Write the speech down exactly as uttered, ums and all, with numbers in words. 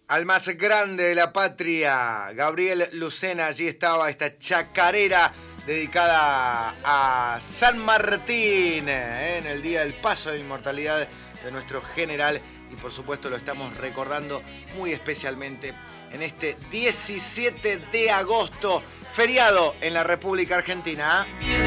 al más grande de la patria, Gabriel Lucena. Allí estaba esta chacarera dedicada a San Martín, ¿eh? en el Día del Paso de la Inmortalidad de nuestro general. Y por supuesto lo estamos recordando muy especialmente en este diecisiete de agosto, feriado en la República Argentina.